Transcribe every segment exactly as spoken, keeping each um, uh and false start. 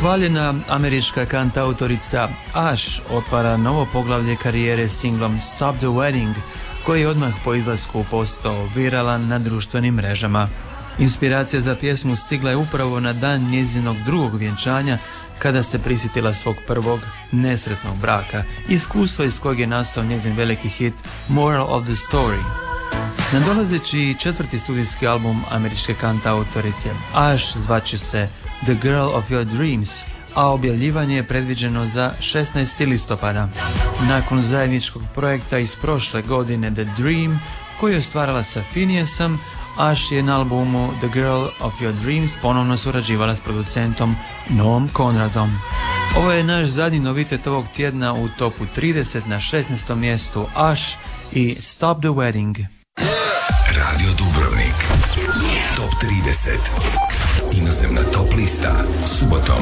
Hvaljena američka kantautorica Ash otvara novo poglavlje karijere singlom Stop the Wedding, koji je odmah po izlasku postao viralan na društvenim mrežama. Inspiracija za pjesmu stigla je upravo na dan njezinog drugog vjenčanja, kada se prisjetila svog prvog nesretnog braka, iskustvo iz kojeg je nastao njezin veliki hit Moral of the Story. Nadolazeći četvrti studijski album američke kantautorice Ash zvaće se The Girl of Your Dreams, a objavljivanje je predviđeno za šesnaestog listopada. Nakon zajedničkog projekta iz prošle godine The Dream, koji je ostvarala sa Phineasom, Ash je na albumu The Girl of Your Dreams ponovno surađivala s producentom Noam Conradom. Ovo je naš zadnji novitet ovog tjedna u topu trideset, na šesnaestom mjestu Ash i Stop the Wedding. Radio Dubrovnik. Top trideset. Inozemna top lista. Subotom.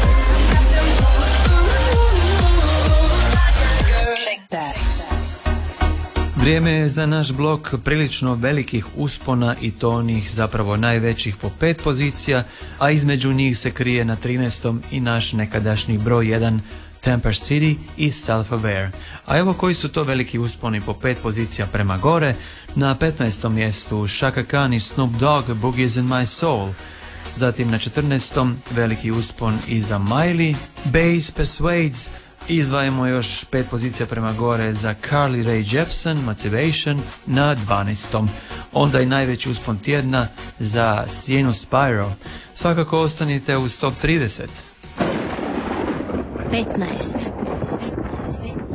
Vrijeme je za naš blok prilično velikih uspona i to onih zapravo najvećih po pet pozicija, a između njih se krije na trinaestom i naš nekadašnji broj jedan Temper City i Self-Aware. A evo koji su to veliki usponi po pet pozicija prema gore. Na petnaestom mjestu Chaka Khan i Snoop Dogg, Boogie's in My Soul. Zatim na četrnaestom veliki uspon i za Miley, Bass Persuades. Izdvajamo još pet pozicija prema gore za Carly Rae Jepsen, Motivation na dvanaestom. Onda i najveći uspon tjedna za Sienna Spyro. Svakako ostanite uz top trideset. petnaest.